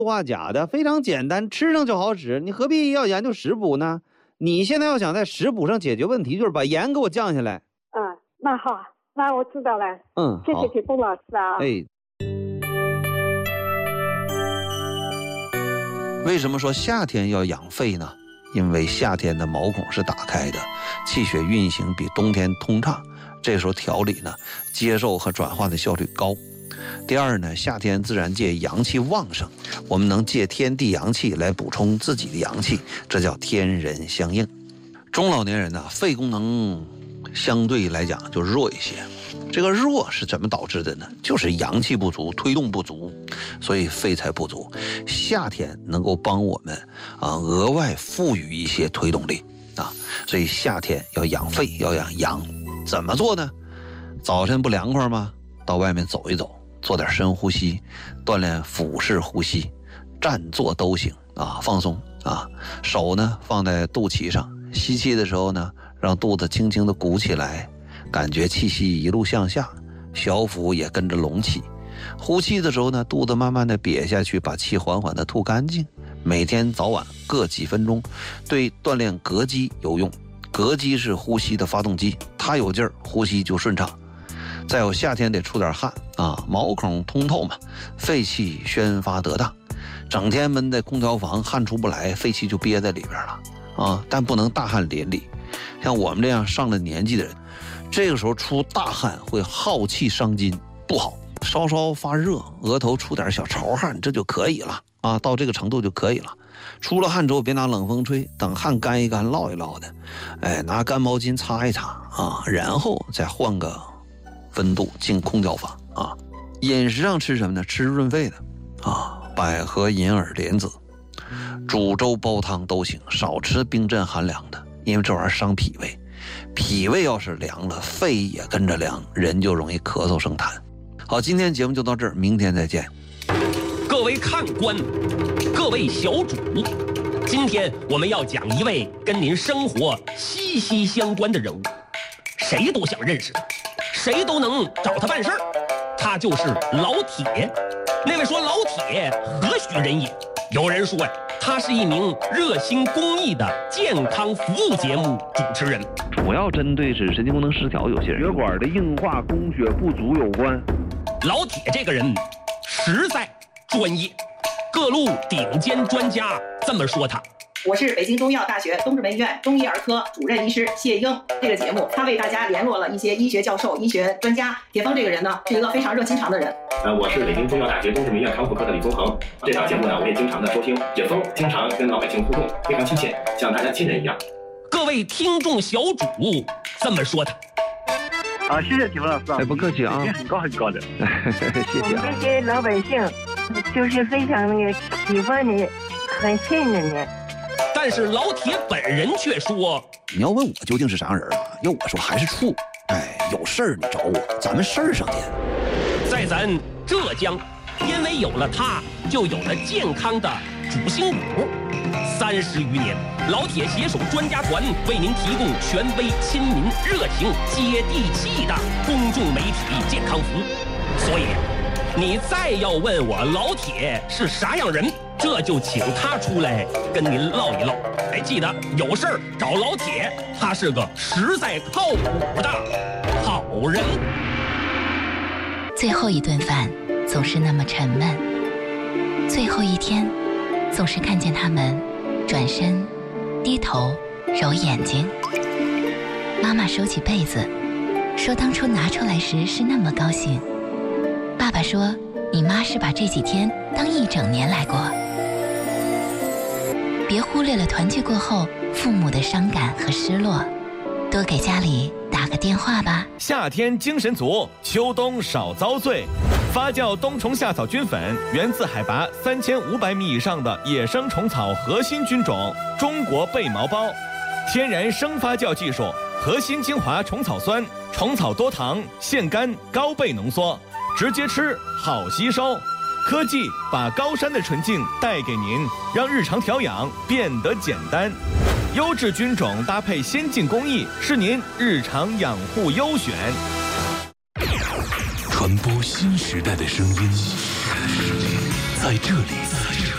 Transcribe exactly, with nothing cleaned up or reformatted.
话假的，非常简单，吃上就好使，你何必要研究食补呢？你现在要想在食补上解决问题，就是把盐给我降下来。 嗯，那好，那我知道了。 嗯， 谢谢铁东老师啊。 哎，为什么说夏天要养肺呢？因为夏天的毛孔是打开的，气血运行比冬天通畅，这时候调理呢，接受和转化的效率高。第二呢，夏天自然界阳气旺盛，我们能借天地阳气来补充自己的阳气，这叫天人相应。中老年人呢，肺功能相对来讲就弱一些。这个弱是怎么导致的呢？就是阳气不足，推动不足，所以肺才不足。夏天能够帮我们啊额外赋予一些推动力啊，所以夏天要养肺，要养阳。怎么做呢？早晨不凉快吗？到外面走一走，做点深呼吸，锻炼腹式呼吸，站坐都行啊，放松啊。手呢放在肚脐上，吸气的时候呢，让肚子轻轻地鼓起来，感觉气息一路向下，小腹也跟着隆起。呼气的时候呢，肚子慢慢的瘪下去，把气缓缓的吐干净。每天早晚各几分钟，对锻炼膈肌有用。膈肌是呼吸的发动机，它有劲儿，呼吸就顺畅。再有夏天得出点汗啊，毛孔通透嘛，肺气宣发得当。整天闷在空调房，汗出不来，肺气就憋在里边了啊。但不能大汗淋漓，像我们这样上了年纪的人，这个时候出大汗会耗气伤筋，不好。稍稍发热，额头出点小潮汗，这就可以了啊，到这个程度就可以了。出了汗之后别拿冷风吹，等汗干一干落一落的，哎，拿干毛巾擦一擦啊，然后再换个温度进空调房啊。饮食上吃什么呢？吃润肺的啊，百合、银耳、莲子，煮粥煲汤都行，少吃冰镇寒凉的，因为这玩意儿伤脾胃。脾胃要是凉了，肺也跟着凉，人就容易咳嗽生痰。好，今天节目就到这儿，明天再见。 各位看官，各位小主，今天我们要讲一位跟您生活息息相关的人物，谁都想认识他，谁都能找他办事儿，他就是老铁。那位说老铁何许人也？有人说呀，他是一名热心公益的健康服务节目主持人， 主要针对是神经功能失调有些人血管的硬化供血不足有关。 老铁这个人实在专业，各路顶尖专家这么说他。 我是北京中医药大学东直门医院中医儿科主任医师谢英。这个节目他为大家联络了一些医学教授、医学专家。铁峰这个人呢，是一个非常热心肠的人。 呃，我是北京中医药大学东直门医院康复科的李宗恒。这档节目呢，我也经常的收听。铁峰经常跟老百姓互动，非常亲切，像大家亲人一样。 各位听众小主这么说他。 啊，谢谢铁峰老师啊， 哎，不客气啊， 很高很高的， 谢谢啊。 我们这些老百姓就是非常那个喜欢你，很信任你。 但是老铁本人却说：“ 你要问我究竟是啥人啊？要我说还是处。哎，有事儿你找我，咱们事儿上见。” 在咱浙江，因为有了他，就有了健康的主心骨。三十余年，老铁携手专家团为您提供权威、亲民、热情、接地气的公众媒体健康服务。所以，你再要问我老铁是啥样人，这就请他出来跟您唠一唠。哎，记得有事儿找老铁，他是个实在靠谱的好人。 最后一顿饭总是那么沉闷，最后一天总是看见他们转身低头揉眼睛。妈妈收起被子，说当初拿出来时是那么高兴。爸爸说你妈是把这几天当一整年来过。别忽略了团聚过后父母的伤感和失落，多给家里打个电话吧。 夏天精神足，秋冬少遭罪。发酵冬虫夏草菌粉源自海拔三千五百米以上的野生虫草核心菌种中国贝毛孢，天然生发酵技术，核心精华虫草酸，虫草多糖，腺苷高倍浓缩，直接吃好吸收。科技把高山的纯净带给您，让日常调养变得简单。优质菌种搭配先进工艺，是您日常养护优选。 传播新时代的声音，在这里